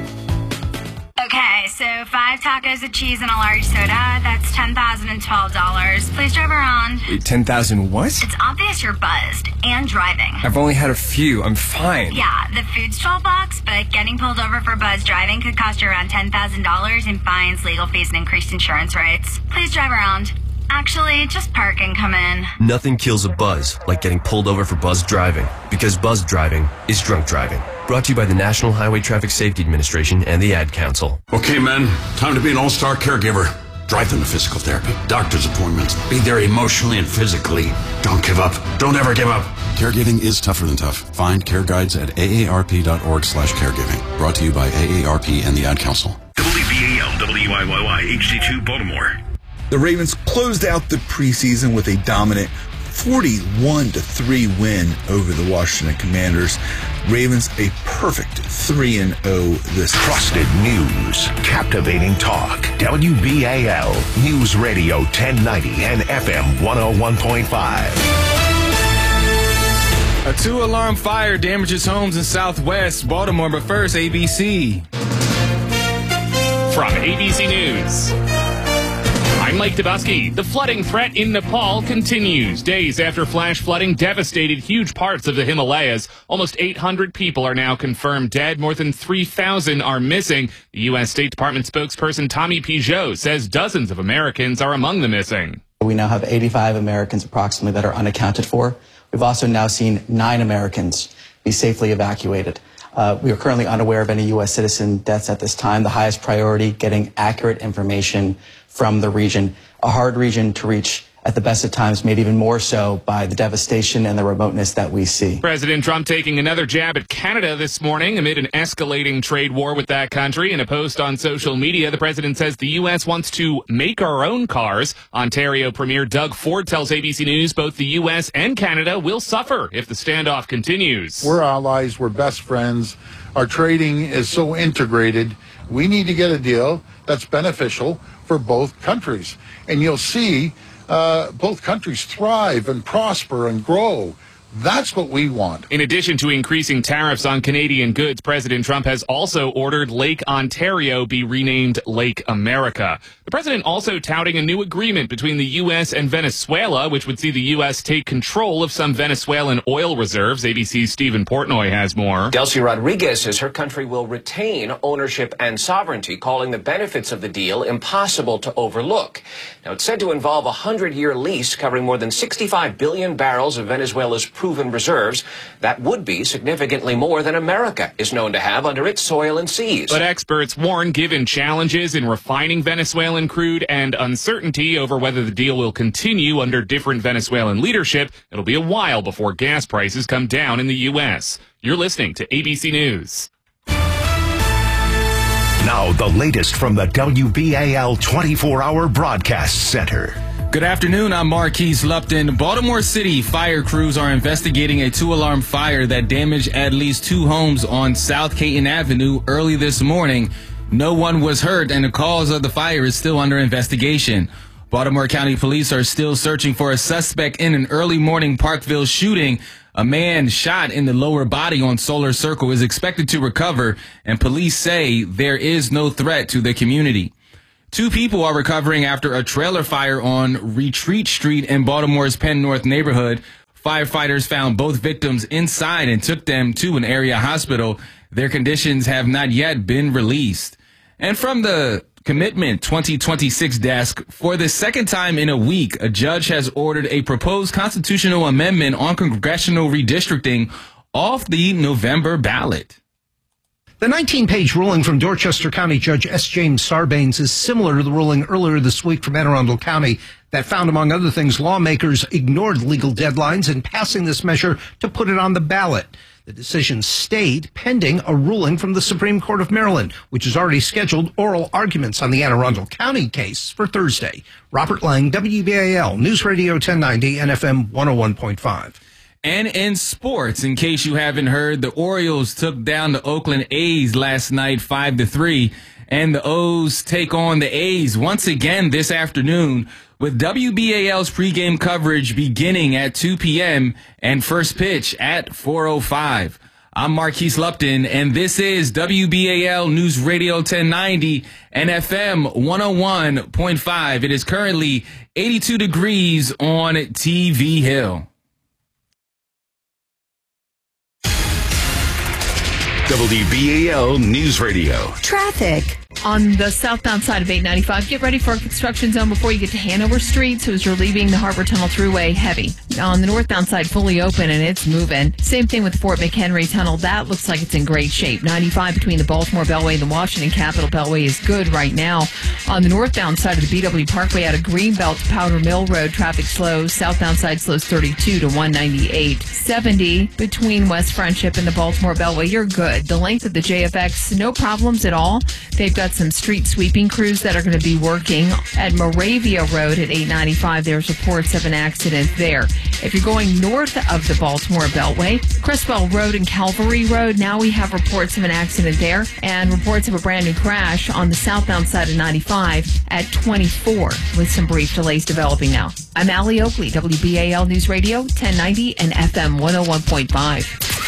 Okay, so five tacos of cheese and a large soda. That's ten thousand twelve dollars. Please drive around. Wait, ten thousand what? It's obvious you're buzzed and driving. I've only had a few. I'm fine. Yeah, the food's twelve bucks, but getting pulled over for buzz driving could cost you around ten thousand dollars in fines, legal fees, and increased insurance rates. Please drive around. Actually, just park and come in. Nothing kills a buzz like getting pulled over for buzz driving, because buzz driving is drunk driving. Brought to you by the National Highway Traffic Safety Administration and the Ad Council. Okay, men, time to be an all-star caregiver. Drive them to physical therapy, doctor's appointments. Be there emotionally and physically. Don't give up. Don't ever give up. Caregiving is tougher than tough. Find care guides at A A R P dot org slash caregiving. Brought to you by A A R P and the Ad Council. W B A L, W I Y Y, H D two, Baltimore. The Ravens closed out the preseason with a dominant forty-one to three win over the Washington Commanders. Ravens a perfect three and oh this Trusted news, captivating talk. W B A L News Radio ten ninety and F M one oh one point five. A two-alarm fire damages homes in Southwest Baltimore, but first, A B C. From A B C News, I'm Mike Dubusky. The flooding threat in Nepal continues. Days after flash flooding devastated huge parts of the Himalayas, almost eight hundred people are now confirmed dead. More than three thousand are missing. The U S State Department spokesperson Tommy Pigeot says dozens of Americans are among the missing. We now have eighty-five Americans approximately that are unaccounted for. We've also now seen nine Americans be safely evacuated. Uh, we are currently unaware of any U S citizen deaths at this time. The highest priority, getting accurate information from the region, a hard region to reach at the best of times, made even more so by the devastation and the remoteness that we see. President Trump taking another jab at Canada this morning amid an escalating trade war with that country. In a post on social media, the president says the U S wants to make our own cars. Ontario Premier Doug Ford tells A B C News both the U S and Canada will suffer if the standoff continues. We're allies, we're best friends. Our trading is so integrated. We need to get a deal that's beneficial for both countries. And you'll see uh, both countries thrive and prosper and grow. That's what we want. In addition to increasing tariffs on Canadian goods, President Trump has also ordered Lake Ontario be renamed Lake America. The president also touting a new agreement between the U S and Venezuela, which would see the U S take control of some Venezuelan oil reserves. A B C's Stephen Portnoy has more. Delcy Rodriguez says her country will retain ownership and sovereignty, calling the benefits of the deal impossible to overlook. Now, it's said to involve a hundred-year lease covering more than sixty-five billion barrels of Venezuela's proven reserves. That would be significantly more than America is known to have under its soil and seas. But experts warn, given challenges in refining Venezuelan crude and uncertainty over whether the deal will continue under different Venezuelan leadership, it'll be a while before gas prices come down in the U S. You're listening to A B C News. Now, the latest from the W B A L twenty-four hour Broadcast Center. Good afternoon, I'm Marquise Lupton. Baltimore City fire crews are investigating a two-alarm fire that damaged at least two homes on South Caton Avenue early this morning. No one was hurt, and the cause of the fire is still under investigation. Baltimore County Police are still searching for a suspect in an early morning Parkville shooting. A man shot in the lower body on Solar Circle is expected to recover, and police say there is no threat to the community. Two people are recovering after a trailer fire on Retreat Street in Baltimore's Penn North neighborhood. Firefighters found both victims inside and took them to an area hospital. Their conditions have not yet been released. And from the Commitment twenty twenty-six desk, for the second time in a week, a judge has ordered a proposed constitutional amendment on congressional redistricting off the November ballot. The nineteen-page ruling from Dorchester County Judge S. James Sarbanes is similar to the ruling earlier this week from Anne Arundel County that found, among other things, lawmakers ignored legal deadlines in passing this measure to put it on the ballot. The decision stayed pending a ruling from the Supreme Court of Maryland, which has already scheduled oral arguments on the Anne Arundel County case for Thursday. Robert Lang, W B A L News Radio ten ninety and F M one oh one point five. And in sports, in case you haven't heard, the Orioles took down the Oakland A's last night five to three, and the O's take on the A's once again this afternoon, with W B A L's pregame coverage beginning at two p.m. and first pitch at four oh five. I'm Marquise Lupton, and this is W B A L News Radio ten ninety and F M one oh one point five. It is currently eighty-two degrees on T V Hill. W B A L News Radio. Traffic. On the southbound side of eight ninety-five, get ready for a construction zone before you get to Hanover Street. So as you're leaving the Harbor Tunnel Thruway, heavy. On the northbound side, fully open and it's moving. Same thing with the Fort McHenry Tunnel. That looks like it's in great shape. ninety-five between the Baltimore Beltway and the Washington Capitol Beltway is good right now. On the northbound side of the B W Parkway out of Greenbelt to Powder Mill Road, traffic slows. Southbound side slows thirty-two to one ninety-eight. seventy between West Friendship and the Baltimore Beltway, you're good. The length of the J F X, no problems at all. They've got some street sweeping crews that are going to be working at Moravia Road at eight ninety-five. There's reports of an accident there. If you're going north of the Baltimore Beltway, Criswell Road and Calvary Road, now we have reports of an accident there and reports of a brand new crash on the southbound side of ninety-five at twenty-four with some brief delays developing now. I'm Allie Oakley, W B A L News Radio ten ninety and F M one oh one point five.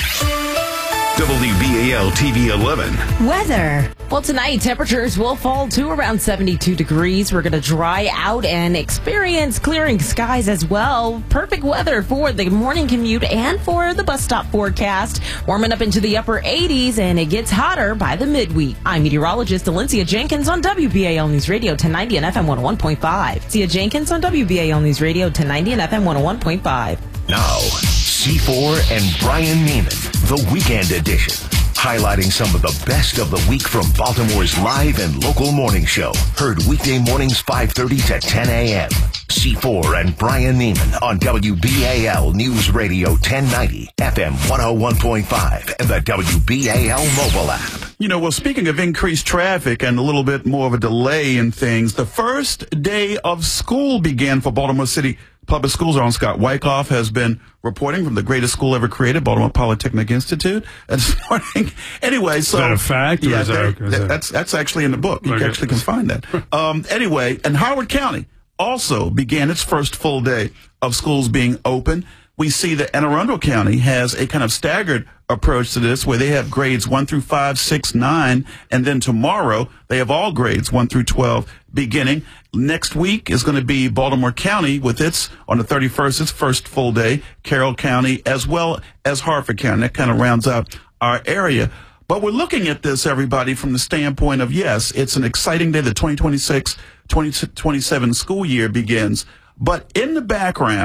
W B A L T V eleven. Weather. Well, tonight, temperatures will fall to around seventy-two degrees. We're going to dry out and experience clearing skies as well. Perfect weather for the morning commute and for the bus stop forecast. Warming up into the upper eighties, and it gets hotter by the midweek. I'm meteorologist Alencia Jenkins on W B A L News Radio ten ninety and F M one oh one point five. Alencia Jenkins on W B A L News Radio ten ninety and F M one oh one point five. Now, C four and Brian Neiman, the Weekend Edition, highlighting some of the best of the week from Baltimore's live and local morning show. Heard weekday mornings five thirty to ten a.m. C four and Brian Neiman on W B A L News Radio ten ninety, F M one oh one point five, and the W B A L mobile app. You know, well, speaking of increased traffic and a little bit more of a delay in things, the first day of school began for Baltimore City Public Schools. Our own Scott Wyckoff has been reporting from the greatest school ever created, Baltimore Polytechnic Institute, this morning. Anyway, so is that a fact? Or yeah, is that, is that, that's that's actually in the book. You okay. actually can find that. Um, anyway, and Howard County also began its first full day of schools being open. We see that Anne Arundel County has a kind of staggered approach to this, where they have grades one through five, six, nine, and then tomorrow they have all grades one through twelve beginning. Next week is going to be Baltimore County with its, on the thirty-first, its first full day, Carroll County, as well as Harford County. That kind of rounds out our area. But we're looking at this, everybody, from the standpoint of, yes, it's an exciting day. The twenty twenty-six twenty twenty-seven school year begins. But in the background,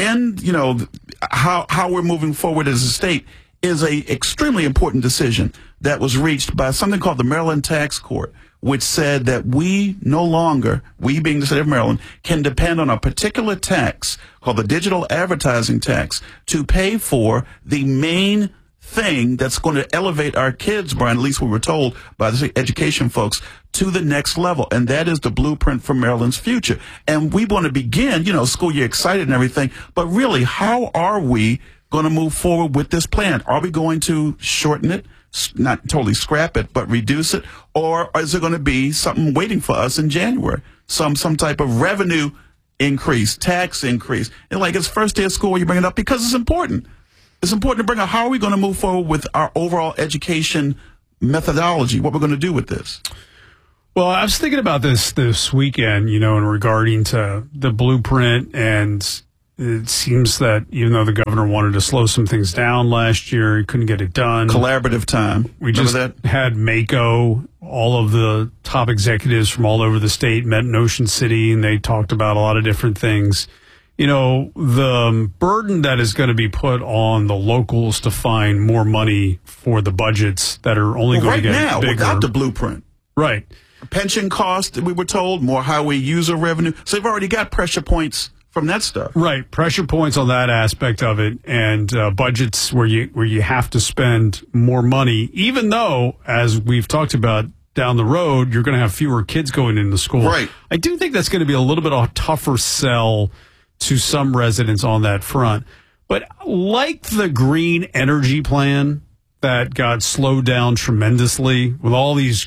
in, you know, how how we're moving forward as a state is a extremely important decision that was reached by something called the Maryland Tax Court, which said that we no longer, we being the state of Maryland, can depend on a particular tax called the digital advertising tax to pay for the main thing that's going to elevate our kids, Brian, at least we were told by the education folks, to the next level. And that is the blueprint for Maryland's future. And we want to begin, you know, school year excited and everything, but really, how are we going to move forward with this plan? Are we going to shorten it, not totally scrap it, but reduce it? Or is there going to be something waiting for us in January? Some some type of revenue increase, tax increase. And like it's first day of school, you bring it up because it's important. It's important to bring up how are we going to move forward with our overall education methodology, what we're going to do with this. Well, I was thinking about this this weekend, you know, in regarding to the blueprint, and it seems that even though the governor wanted to slow some things down last year, he couldn't get it done. Collaborative time. We Remember just that? had Mako, all of the top executives from all over the state met in Ocean City, and they talked about a lot of different things. You know, the burden that is going to be put on the locals to find more money for the budgets that are only well, going right to get now, bigger. Without the blueprint. Right. Pension cost, we were told, more highway user revenue. So they've already got pressure points from that stuff. Right. Pressure points on that aspect of it, and uh, budgets where you where you have to spend more money, even though, as we've talked about, down the road, you're going to have fewer kids going into school. Right. I do think that's going to be a little bit of a tougher sell to some residents on that front. But like the green energy plan that got slowed down tremendously with all these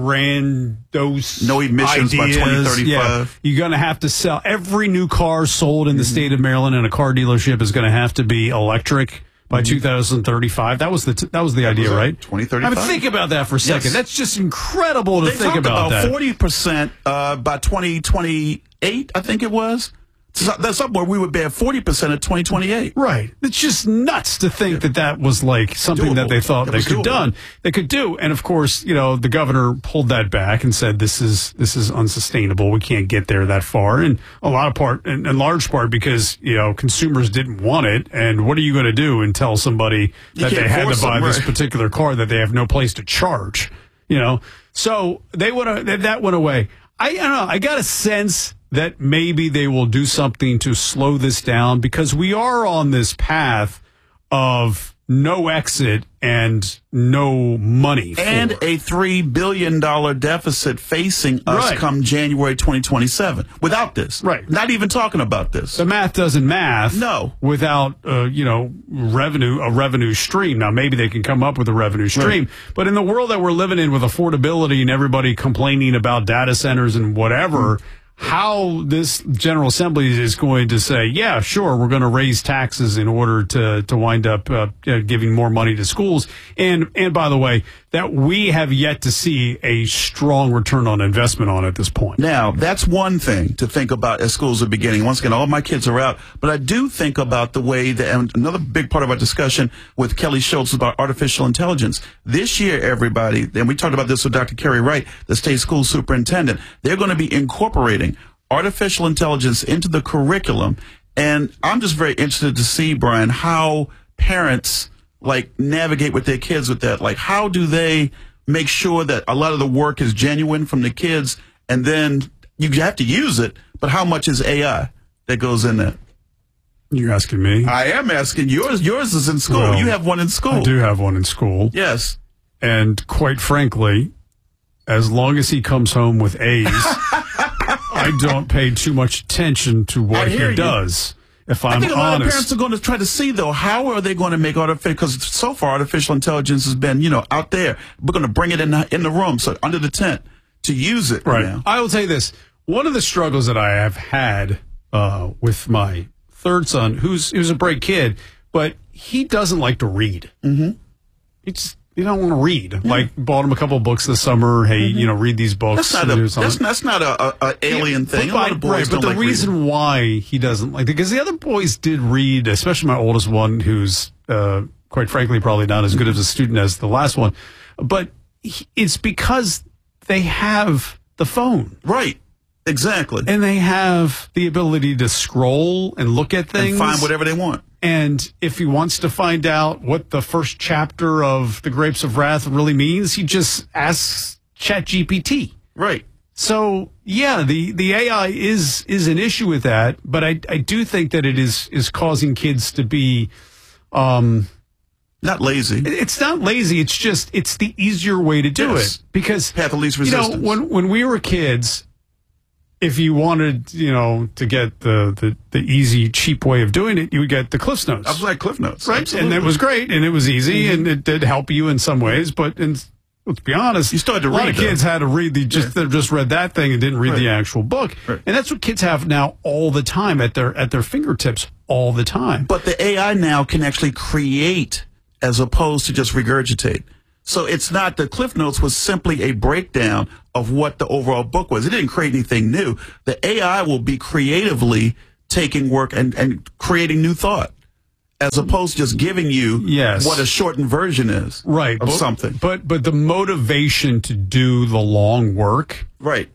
grandiose no emissions ideas, by twenty thirty-five. Yeah, you're going to have to sell every new car sold in the mm-hmm. state of Maryland in a car dealership is going to have to be electric by mm-hmm. two thousand thirty-five. That was the t- that was the that idea, was right? twenty thirty-five. I mean, think about that for a second. Yes. That's just incredible to they think about, about that. forty percent uh, by twenty twenty-eight, I think it was. So that's somewhere we would be at forty percent at twenty twenty-eight. Right. It's just nuts to think yeah. that that was like something doable. that they thought that they could done. They could do. And of course, you know, the governor pulled that back and said, this is, this is unsustainable. We can't get there that far. And a lot of part, in, in large part because, you know, consumers didn't want it. And what are you going to do and tell somebody you that they had to buy them, this right? particular car that they have no place to charge, you know? So they went, that went away. I, I don't know. I got a sense that maybe they will do something to slow this down because we are on this path of no exit and no money. And for. a three billion dollars deficit facing us right. come January twenty twenty-seven. Without this. Right. Not even talking about this. The math doesn't math. No. Without, uh, you know, revenue, a revenue stream. Now, maybe they can come up with a revenue stream. Right. But in the world that we're living in with affordability and everybody complaining about data centers and whatever, mm. how this General Assembly is going to say, yeah, sure, we're going to raise taxes in order to to wind up uh, giving more money to schools. And and by the way, that we have yet to see a strong return on investment on at this point. Now, that's one thing to think about as schools are beginning. Once again, all my kids are out. But I do think about the way that, and another big part of our discussion with Kelly Schultz about artificial intelligence. This year, everybody, and we talked about this with Doctor Kerry Wright, the state school superintendent, they're going to be incorporating artificial intelligence into the curriculum. And I'm just very interested to see, Brian, how parents like navigate with their kids with that. Like, how do they make sure that a lot of the work is genuine from the kids, and then you have to use it, but how much is A I that goes in that? You're asking me? I am asking. Yours Yours is in school. Well, you have one in school. I do have one in school. Yes. And quite frankly, as long as he comes home with A's, I don't pay too much attention to what he you. does. If I'm I think a lot honest. of parents are going to try to see, though, how are they going to make artificial, because so far artificial intelligence has been, you know, out there. We're going to bring it in the, in the room, so under the tent, to use it. Right. Now. I will tell you this. One of the struggles that I have had uh, with my third son, who's who's a bright kid, but he doesn't like to read. Mm-hmm. He just, you don't want to read. Yeah. Like, bought him a couple of books this summer. Hey, mm-hmm. you know, read these books. That's not a, that's, that's not a, a, a alien yeah, thing. But, a lot of boys right, don't but the like reason reading. why he doesn't like it, because the other boys did read, especially my oldest one, who's, uh, quite frankly, probably not as good as a student as the last one. But he, it's because they have the phone. Right. Exactly. And they have the ability to scroll and look at things. And find whatever they want. And if he wants to find out what the first chapter of The Grapes of Wrath really means, he just asks ChatGPT. Right. So, yeah, the, the A I is is an issue with that, but I, I do think that it is, is causing kids to be... Um, not lazy. It's not lazy. It's just, it's the easier way to do yes. it. Because, path of least resistance. You know, when, when we were kids... If you wanted, you know, to get the, the, the easy, cheap way of doing it, you would get the Cliff Notes. I was like Cliff Notes. Right? Absolutely. And it was great, and it was easy, Mm-hmm. and it did help you in some ways. But in, let's be honest, you started to a lot read, of kids though. had to read the just yeah. just read that thing and didn't read right. the actual book. Right. And that's what kids have now all the time at their at their fingertips all the time. But the A I now can actually create as opposed to just regurgitate. So it's not, the Cliff Notes was simply a breakdown of what the overall book was. It didn't create anything new. The A I will be creatively taking work and, and creating new thought, as opposed to just giving you yes. what a shortened version is right. of but, something. But but the motivation to do the long work right.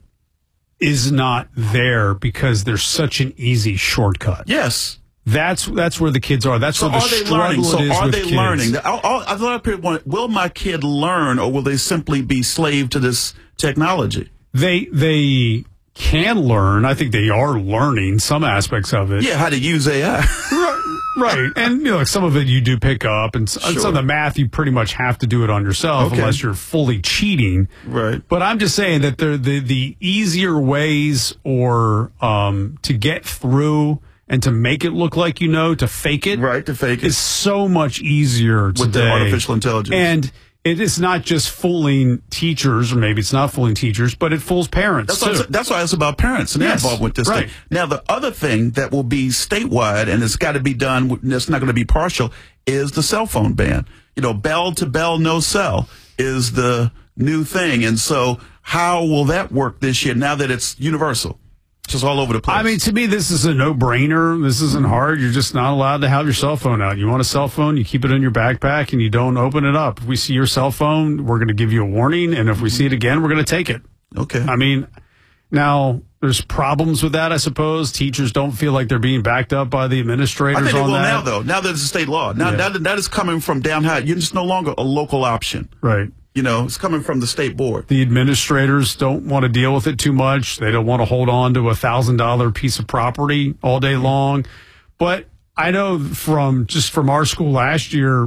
is not there because there's such an easy shortcut. Yes. That's that's where the kids are. That's so where the are they struggle learning? So is are with they kids. learning? All, all, a lot of people want, will my kid learn, or will they simply be slave to this technology? They they can learn. I think they are learning some aspects of it. Yeah, how to use A I. right, right. And you know, like some of it you do pick up, and sure. some of the math you pretty much have to do it on yourself okay. unless you're fully cheating. Right. But I'm just saying that the the the easier ways or um, to get through. And to make it look like you know, to fake it, right? To fake it is so much easier today. With the artificial intelligence, and it is not just fooling teachers, or maybe it's not fooling teachers, but it fools parents that's too. Why that's why it's about parents and yes, they're involved with this right. thing. Now, the other thing that will be statewide, and it's got to be done, it's not going to be partial, is the cell phone ban. You know, bell to bell, no cell is the new thing, and so how will that work this year? Now that it's universal. Just all over the place. I mean, to me, this is a no-brainer. This isn't hard. You're just not allowed to have your cell phone out. You want a cell phone, you keep it in your backpack, and you don't open it up. If we see your cell phone, we're going to give you a warning, and if we see it again, we're going to take it. Okay. I mean, now, there's problems with that, I suppose. Teachers don't feel like they're being backed up by the administrators I think on they will that. now, though. Now that it's a state law. Now, Yeah. that, that is coming from down high. You're just no longer a local option. Right. You know, it's coming from the state board. The administrators don't want to deal with it too much. They don't want to hold on to a thousand dollar piece of property all day long. But I know from just from our school last year,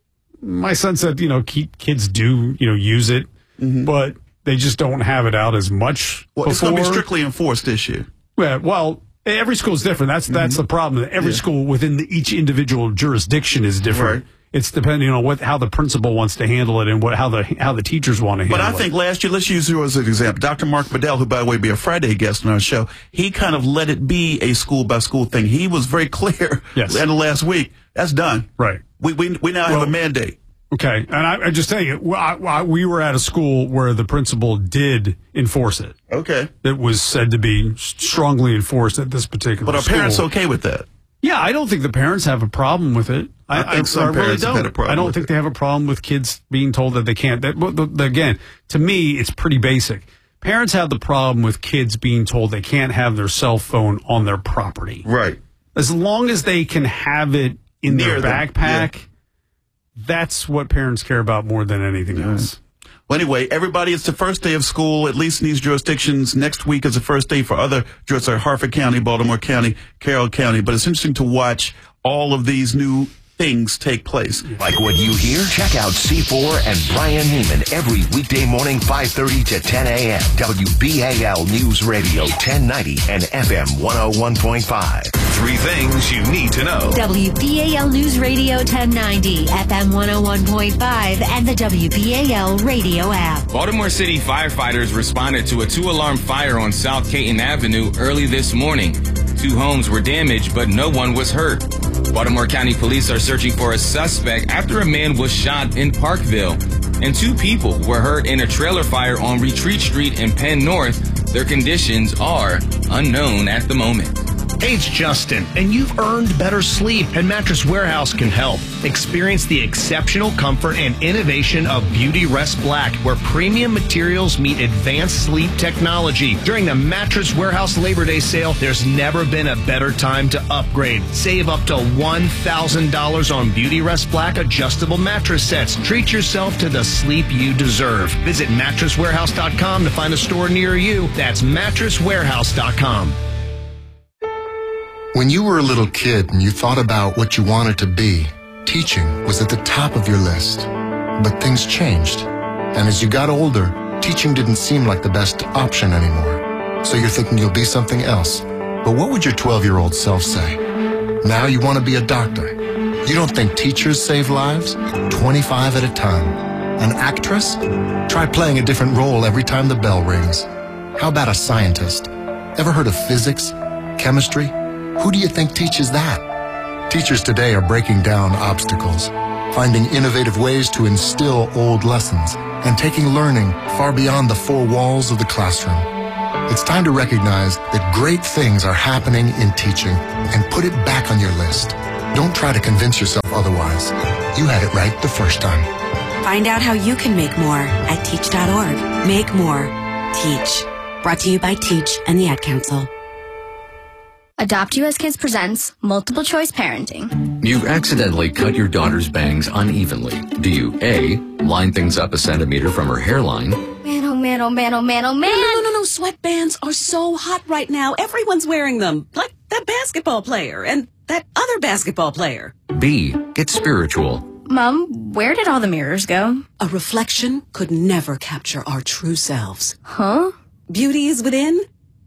my son said, you know, keep, kids do, you know, use it, mm-hmm. but they just don't have it out as much. Well, before. It's going to be strictly enforced this year. Yeah, well, every school is different. That's, mm-hmm. that's the problem. Every yeah. school within the, each individual jurisdiction is different. Right. It's depending on what how the principal wants to handle it and what how the how the teachers want to handle it. But I think last year, let's use you as an example. Doctor Mark Bedell, who, by the way, will be a Friday guest on our show, he kind of let it be a school-by-school thing. He was very clear yes. end of last week. That's done. Right. We we, we now well, have a mandate. Okay. And I, I just tell you, I, I, we were at a school where the principal did enforce it. Okay. It was said to be strongly enforced at this particular But are school. parents okay with that? Yeah, I don't think the parents have a problem with it. I, I think some I really parents don't. have had a problem I don't with think it. they have a problem with kids being told that they can't. That, but the, the, again, to me, it's pretty basic. Parents have the problem with kids being told they can't have their cell phone on their property. Right. As long as they can have it in Near their them, backpack, yeah. that's what parents care about more than anything Yeah. else. Well, anyway, everybody, it's the first day of school, at least in these jurisdictions. Next week is the first day for other jurisdictions, Harford County, Baltimore County, Carroll County. But it's interesting to watch all of these new things take place. Like what you hear? Check out C four and Brian Neiman every weekday morning, five thirty to ten a.m. W B A L News Radio ten ninety and F M one oh one point five. Three things you need to know. W B A L News Radio ten ninety, F M one oh one point five, and the W B A L radio app. Baltimore City firefighters responded to a two-alarm fire on South Caton Avenue early this morning. Two homes were damaged, but no one was hurt. Baltimore County Police are searching for a suspect after a man was shot in Parkville. And two people were hurt in a trailer fire on Retreat Street in Penn North. Their conditions are unknown at the moment. Hey, it's Justin, and you've earned better sleep, and Mattress Warehouse can help. Experience the exceptional comfort and innovation of Beauty Rest Black, where premium materials meet advanced sleep technology. During the Mattress Warehouse Labor Day sale, there's never been a better time to upgrade. Save up to one thousand dollars on Beauty Rest Black adjustable mattress sets. Treat yourself to the sleep you deserve. Visit mattress warehouse dot com to find a store near you. That's mattress warehouse dot com. When you were a little kid and you thought about what you wanted to be, teaching was at the top of your list. But things changed. And as you got older, teaching didn't seem like the best option anymore. So you're thinking you'll be something else. But what would your twelve-year-old self say? Now you want to be a doctor. You don't think teachers save lives? twenty-five at a time. An actress? Try playing a different role every time the bell rings. How about a scientist? Ever heard of physics? Chemistry? Who do you think teaches that? Teachers today are breaking down obstacles, finding innovative ways to instill old lessons, and taking learning far beyond the four walls of the classroom. It's time to recognize that great things are happening in teaching and put it back on your list. Don't try to convince yourself otherwise. You had it right the first time. Find out how you can make more at teach dot org. Make more. Teach. Brought to you by Teach and the Ad Council. Adopt U S Kids presents Multiple Choice Parenting. You accidentally cut your daughter's bangs unevenly. Do you A, line things up a centimeter from her hairline? Man, oh man, oh man, oh man, oh man. No, no, no, no, no. Sweatbands are so hot right now. Everyone's wearing them. Like that basketball player and that other basketball player. B, get spiritual. Mom, where did all the mirrors go? A reflection could never capture our true selves. Huh? Beauty is within.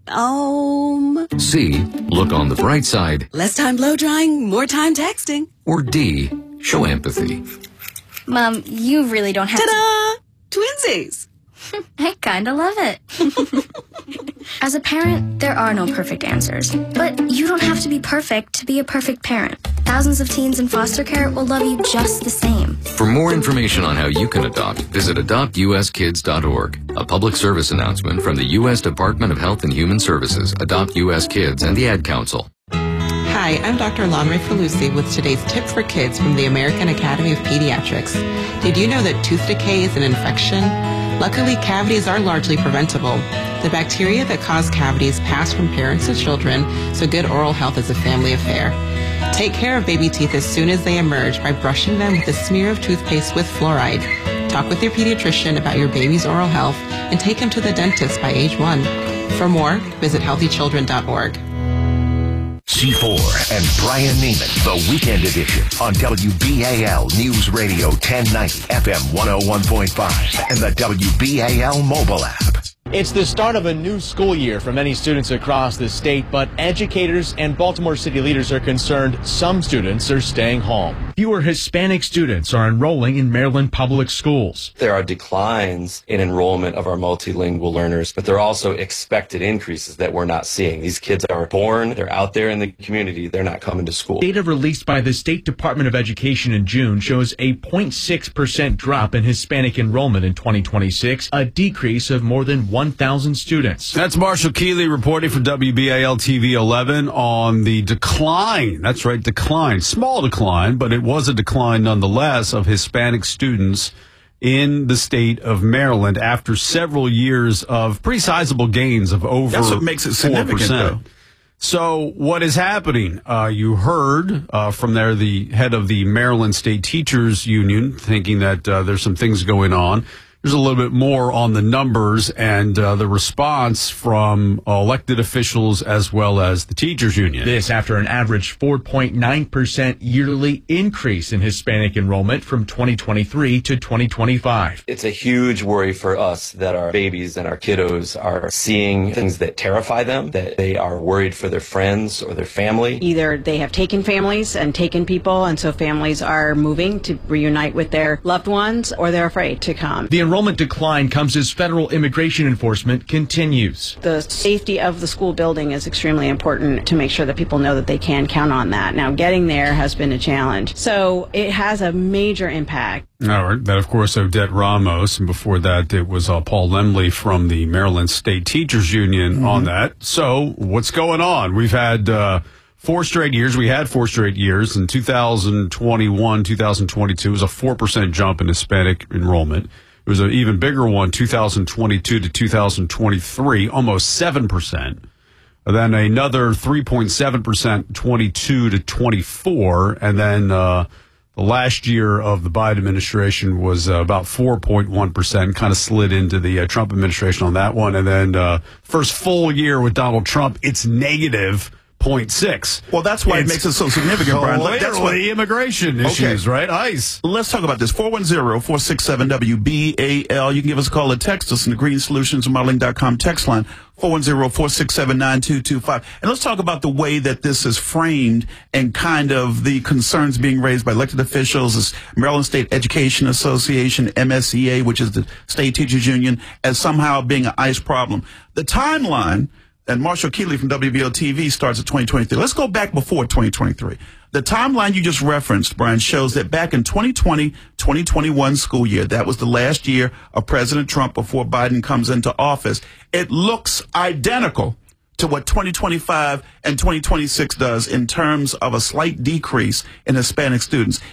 Um. C, look on the bright side. Less time blow drying, more time texting. Or D, show empathy. Mom, you really don't have Ta-da! To... Twinsies! I kinda love it. As a parent, there are no perfect answers. But you don't have to be perfect to be a perfect parent. Thousands of teens in foster care will love you just the same. For more information on how you can adopt, visit adopt u s kids dot org. A public service announcement from the U S Department of Health and Human Services, Adopt U S Kids, and the Ad Council. Hi, I'm Doctor Lonray Falusi with today's tip for kids from the American Academy of Pediatrics. Did you know that tooth decay is an infection? Luckily, cavities are largely preventable. The bacteria that cause cavities pass from parents to children, so good oral health is a family affair. Take care of baby teeth as soon as they emerge by brushing them with a smear of toothpaste with fluoride. Talk with your pediatrician about your baby's oral health and take him to the dentist by age one. For more, visit healthy children dot org. C four and Brian Neiman, the Weekend Edition on W B A L News Radio ten ninety, F M one oh one point five, and the W B A L mobile app. It's the start of a new school year for many students across the state, but educators and Baltimore City leaders are concerned some students are staying home. Fewer Hispanic students are enrolling in Maryland public schools. There are declines in enrollment of our multilingual learners, but there are also expected increases that we're not seeing. These kids are born, they're out there in the community, they're not coming to school. Data released by the State Department of Education in June shows a zero point six percent drop in Hispanic enrollment in twenty twenty-six, a decrease of more than one thousand students. That's Marshall Keeley reporting for W B A L T V eleven on the decline. That's right, decline. Small decline, but it was a decline nonetheless of Hispanic students in the state of Maryland after several years of pretty sizable gains of over That's what makes it significant, though. So what is happening? Uh, you heard uh, from there the head of the Maryland State Teachers Union thinking that uh, there's some things going on. There's a little bit more on the numbers and uh, the response from uh, elected officials as well as the teachers union. This after an average four point nine percent yearly increase in Hispanic enrollment from twenty twenty-three to twenty twenty-five. It's a huge worry for us that our babies and our kiddos are seeing things that terrify them, that they are worried for their friends or their family. Either they have taken families and taken people, and so families are moving to reunite with their loved ones, or they're afraid to come. The enrollment decline comes as federal immigration enforcement continues. The safety of the school building is extremely important to make sure that people know that they can count on that. Now, getting there has been a challenge. So it has a major impact. All right. That, of course, Odette Ramos. And before that, it was uh, Paul Lemley from the Maryland State Teachers Union mm-hmm. on that. So what's going on? We've had uh, four straight years. We had four straight years. In two thousand twenty-one, two thousand twenty-two, it was a four percent jump in Hispanic enrollment. It was an even bigger one, two thousand twenty-two to two thousand twenty-three, almost seven percent. And then another three point seven percent, twenty-two to twenty-four. And then uh, the last year of the Biden administration was uh, about four point one percent, kind of slid into the uh, Trump administration on that one. And then uh, first full year with Donald Trump, it's negative zero point six. Well, that's why it's it makes it so significant, Brian. That's what the immigration issues, okay. right? ICE. Let's talk about this. four one zero, four six seven, W B A L. You can give us a call or text us in the green solutions modeling dot com text line, four one zero, four six seven, nine two two five. And let's talk about the way that this is framed and kind of the concerns being raised by elected officials, as Maryland State Education Association, M S E A, which is the State Teachers Union, as somehow being an ICE problem. The timeline, and Marshall Keeley from W B O T V starts at twenty twenty-three. Let's go back before twenty twenty-three. The timeline you just referenced, Brian, shows that back in twenty twenty, twenty twenty-one school year, that was the last year of President Trump before Biden comes into office, it looks identical to what twenty twenty-five and twenty twenty-six does in terms of a slight decrease in Hispanic students.